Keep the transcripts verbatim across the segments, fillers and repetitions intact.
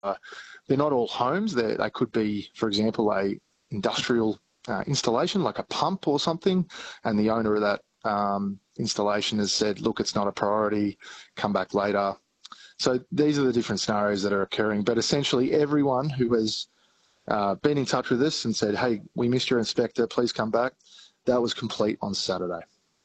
uh, they're not all homes. They're, they could be, for example, a industrial uh, installation like a pump or something, and the owner of that um, installation has said, look, it's not a priority, come back later. So these are the different scenarios that are occurring. But essentially everyone who has uh, been in touch with us and said, hey, we missed your inspector, please come back, that was complete on Saturday.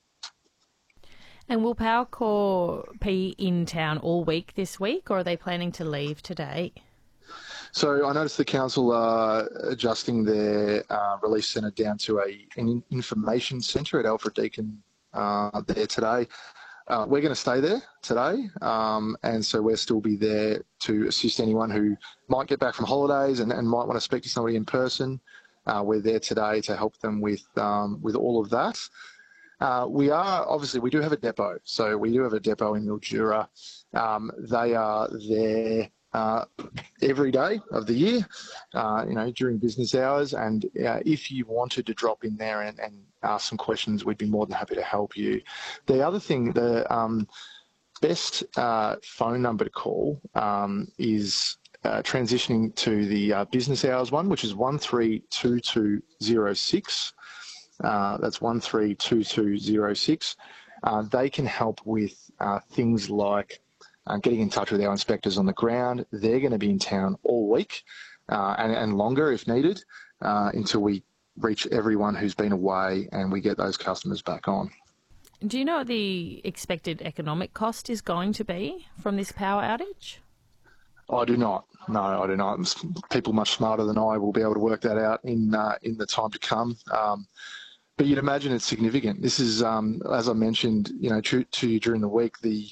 And will Powercor be in town all week this week, or are they planning to leave today? So I noticed the council are adjusting their uh, relief centre down to a, an information centre at Alfred Deakin uh, there today. Uh, we're going to stay there today, um, and so we'll still be there to assist anyone who might get back from holidays and, and might want to speak to somebody in person. Uh, we're there today to help them with um, with all of that. Uh, we are, obviously, we do have a depot. So we do have a depot in Mildura. Um, they are there uh, every day of the year, uh, you know, during business hours. And uh, if you wanted to drop in there and, and ask some questions, we'd be more than happy to help you. The other thing, the um, best uh, phone number to call um, is uh, transitioning to the uh, business hours one, which is one three two two zero six. Uh, that's one three two two zero six. Uh, they can help with uh, things like uh, getting in touch with our inspectors on the ground. They're going to be in town all week uh, and, and longer if needed uh, until we reach everyone who's been away and we get those customers back on. Do you know what the expected economic cost is going to be from this power outage? I do not. No, I do not. People much smarter than I will be able to work that out in uh, in the time to come. Um, but you'd imagine it's significant. This is, um, as I mentioned, you know, to, to you during the week, the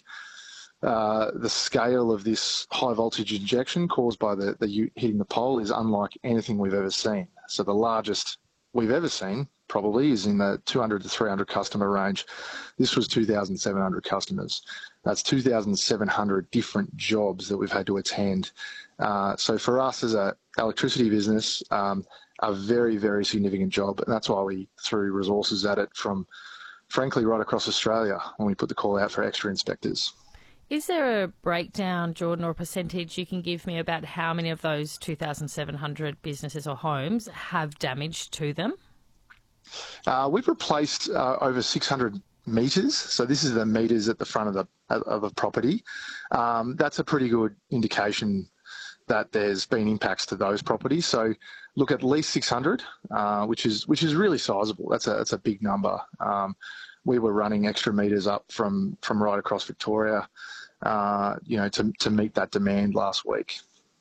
uh, the scale of this high voltage injection caused by the, the hitting the pole is unlike anything we've ever seen. So the largest we've ever seen probably is in the two hundred to three hundred customer range. This was two thousand seven hundred customers. That's two thousand seven hundred different jobs that we've had to attend. Uh, so for us as a electricity business, um, a very, very significant job. And that's why we threw resources at it from, frankly, right across Australia when we put the call out for extra inspectors. Is there a breakdown, Jordan, or a percentage you can give me about how many of those two thousand seven hundred businesses or homes have damage to them? Uh, we've replaced uh, over six hundred metres. So this is the metres at the front of the of a property. Um, that's a pretty good indication that there's been impacts to those properties. So look, at least six hundred, uh, which is which is really sizable. That's a that's a big number. Um, we were running extra metres up from from right across Victoria, uh, you know, to to meet that demand last week.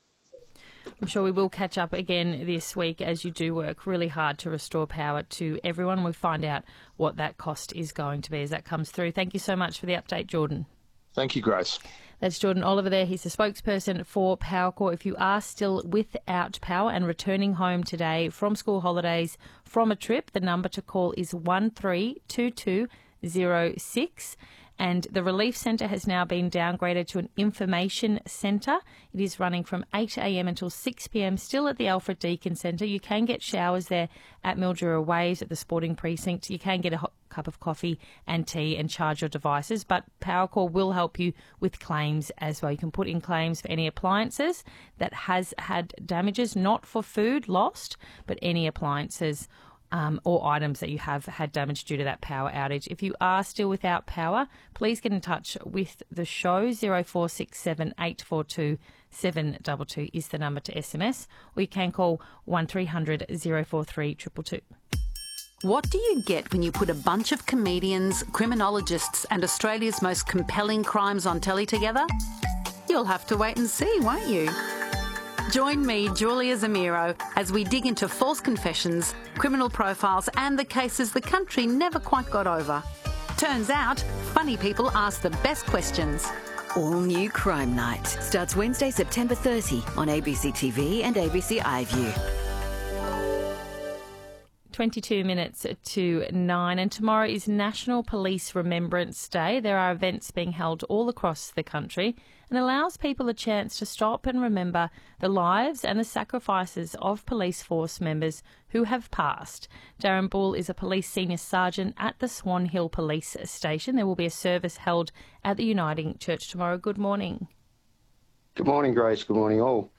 I'm sure we will catch up again this week as you do work really hard to restore power to everyone. We'll find out what that cost is going to be as that comes through. Thank you so much for the update, Jordan. Thank you, Grace. That's Jordan Oliver there. He's the spokesperson for Powercor. If you are still without power and returning home today from school holidays from a trip, the number to call is one three two two zero six. And the Relief Centre has now been downgraded to an information centre. It is running from eight a m until six p m, still at the Alfred Deakin Centre. You can get showers there at Mildura Waves at the Sporting Precinct. You can get a hot cup of coffee and tea and charge your devices. But Powercor will help you with claims as well. You can put in claims for any appliances that has had damages, not for food lost, but any appliances Um, or items that you have had damage due to that power outage. If you are still without power, please get in touch with the show. zero four six seven eight four two seven two two is the number to S M S, or you can call one three hundred zero four three two two two. What do you get when you put a bunch of comedians, criminologists and Australia's most compelling crimes on telly together? You'll have to wait and see, won't you? Join me, Julia Zamiro, as we dig into false confessions, criminal profiles and the cases the country never quite got over. Turns out, funny people ask the best questions. All New Crime Night starts Wednesday, September thirtieth on A B C T V and A B C iView. twenty-two minutes to nine, and tomorrow is National Police Remembrance Day. There are events being held all across the country and allows people a chance to stop and remember the lives and the sacrifices of police force members who have passed. Darren Bull is a police senior sergeant at the Swan Hill Police Station. There will be a service held at the Uniting Church tomorrow. Good morning. Good morning, Grace. Good morning, all.